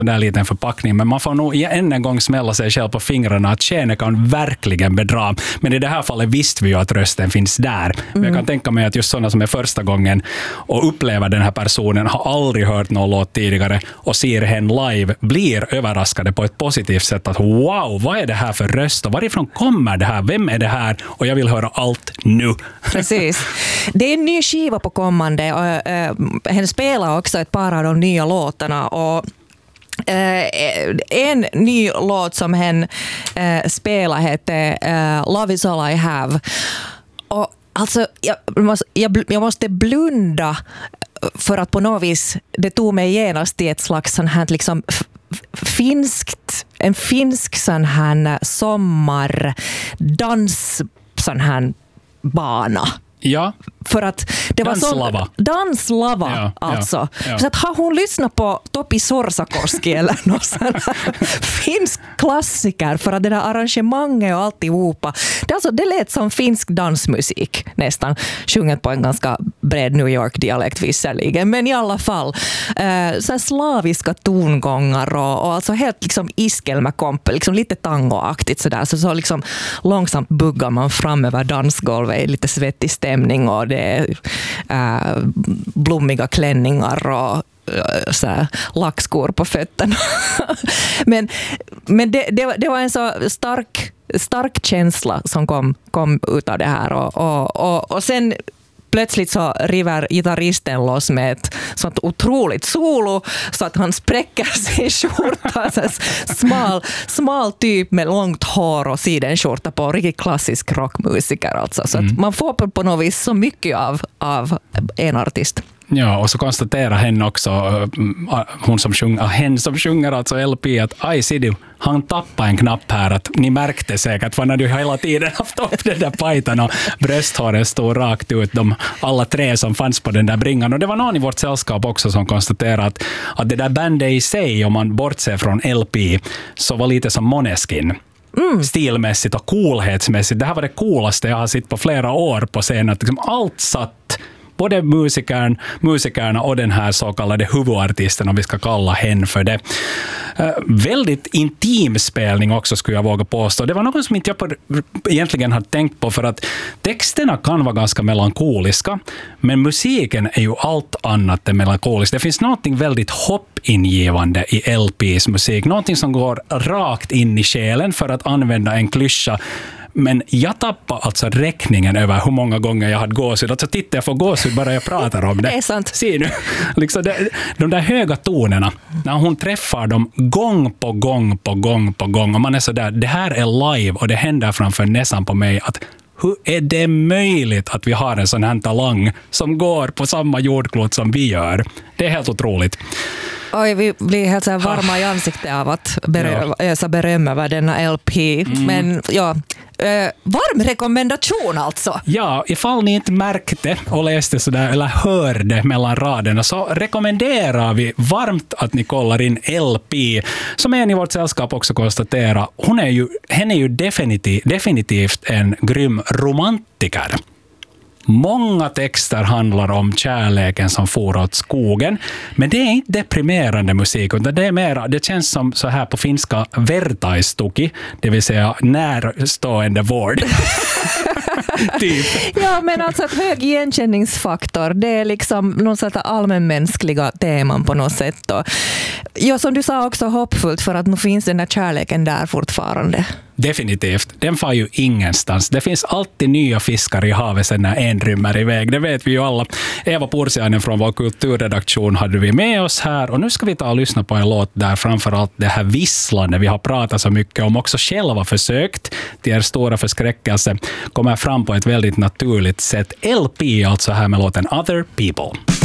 där liten förpackning, men man får nog än en gång smälla sig själv på fingrarna att tjäne kan verkligen bedra. Men i det här fallet visste vi ju att rösten finns där. Men jag kan tänka mig att just sådana som är första gången och upplever den här personen har aldrig hört någon låt tidigare och ser henne live, blir överraskade på ett positivt sätt att wow, vad är det här för röst och varifrån kommer det här? Vem är det här? Och jag vill höra allt nu. Precis. Det är en ny skiva på kommande och hen spelar också ett par av de nya låtarna och en ny låt som hen spelar heter Love is all I have. Och alltså jag måste blunda för att på något vis det tog mig genast till ett slags sån här liksom en finsk sån här sommardans sån här bana. Ja. För att det var danslava alltså. Ja. Så att har hon lyssnat på Topi Sorsakoski eller någon sån här finsk klassiker för att det där arrangemanget och alltihopa. Det lät som finsk dansmusik nästan. Sjunget på en ganska bred New York-dialekt visserligen. Men i alla fall så slaviska tongångar och alltså helt liksom iskelmäkompe, liksom lite tangoaktigt sådär. Så liksom långsamt buggar man fram över dansgolvet i lite svettig stämning och det är blommiga klänningar och så här, lackskor på fötterna. men det var en så stark känsla som kom ut av det här och sen plötsligt så river gitarristen loss med ett sånt otroligt solo så att han spräcker sig i skjorta. Smal typ med långt hår och sidenskjorta på riktigt klassisk rockmusiker. Alltså. Så att man får på något vis så mycket av en artist. Ja, och så konstaterar henne också, hen som sjunger alltså LP, att aj Sidu, han tappade en knapp här, att ni märkte säkert, för han hade ju hela tiden haft upp den där pajtan och brösthåret stod rakt ut, alla tre som fanns på den där bringan. Och det var någon i vårt sällskap också som konstaterade att det där bandet i sig, om man bortser från LP, så var lite som Måneskin. Stilmässigt och coolhetsmässigt. Det här var det coolaste jag har sett på flera år på scenen, att liksom allt satt, både musikerna och den här så kallade huvudartisten, om vi ska kalla henne för det. Väldigt intim spelning också, skulle jag våga påstå. Det var något som inte jag egentligen har tänkt på, för att texterna kan vara ganska melankoliska, men musiken är ju allt annat än melankolisk. Det finns någonting väldigt hoppingivande i LPs musik. Någonting som går rakt in i själen, för att använda en klyscha. Men jag tappar alltså räkningen över hur många gånger jag hade gåshud. Alltså titta, jag får gåshud bara jag pratar om det. Det är sant. Se nu, liksom de där höga tonerna, när hon träffar dem gång på gång och man är så där, det här är live och det händer framför näsan på mig att hur är det möjligt att vi har en sån här talang som går på samma jordklot som vi gör? Det är helt otroligt. Oj, vi blir helt så varma i ansiktet av att ösa beröm över denna LP. Men ja, varm rekommendation alltså. Ja, ifall ni inte märkte och läste sådär eller hörde mellan raderna, så rekommenderar vi varmt att ni kollar in LP. Som en i vårt sällskap också konstaterar, henne är ju definitivt en grym romantiker. Många texter handlar om kärleken som for åt skogen, men det är inte deprimerande musik, utan det är mera, det känns som så här på finska vertaistuki, det vill säga närstående vård. Typ. Ja, men alltså ett hög igenkänningsfaktor, det är liksom någon sorts allmänmänskliga teman på något sätt. Och, ja, som du sa, också hoppfullt, för att nu finns den där kärleken där fortfarande. Definitivt. Den får ju ingenstans. Det finns alltid nya fiskar i havet sen när en rymmer iväg. Det vet vi ju alla. Eva Pursiainen från vår kulturredaktion hade vi med oss här. Och nu ska vi ta och lyssna på en låt där framförallt det här visslande vi har pratat så mycket om, också själva försökt till er stora förskräckelse, kommer fram på ett väldigt naturligt sätt. LP alltså här med låten Other People.